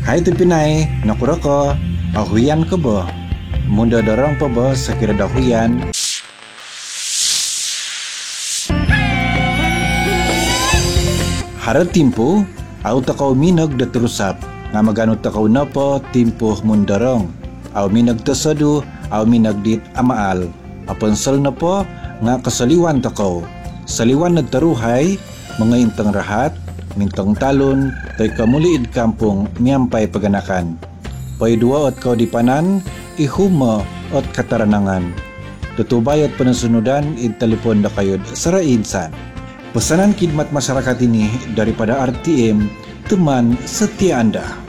Hai tu Pinay, nakura ko, ahuyan ko ba? Munda dorong pa ba sa kirada huyan? Hara timpo, au takaw minag da terusap, nga magano takaw na po timpo mundarong. Au minag tasadu, au minag dit amaal. Aponsal na po, nga kasaliwan takaw. Saliwan na taruhay, mga intang rahat, mintang talon, tay kamuliid kampong miyampay paganakan. Pay dua at kau dipanan, ihuma at kataranangan. Tutubay at panasunudan, id-telepon da kayod sa rainsan. Pesanan khidmat masyarakat ini daripada RTM, teman setia Anda.